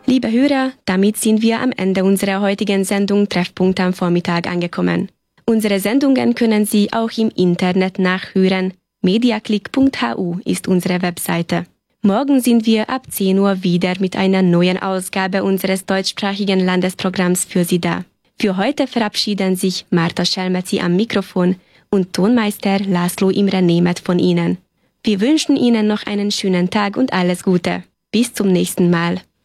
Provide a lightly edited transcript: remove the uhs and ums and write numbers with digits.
Liebe Hörer, damit sind wir am Ende unserer heutigen Sendung Treffpunkt am Vormittag angekommen. Unsere Sendungen können Sie auch im Internet nachhören. mediaclick.hu ist unsere Webseite. Morgen sind wir ab 10 Uhr wieder mit einer neuen Ausgabe unseres deutschsprachigen Landesprogramms für Sie da. Für heute verabschieden sich Marta Schelmezi am Mikrofon und Tonmeister Laszlo Imre Németh von Ihnen. Wir wünschen Ihnen noch einen schönen Tag und alles Gute. Bis zum nächsten Mal.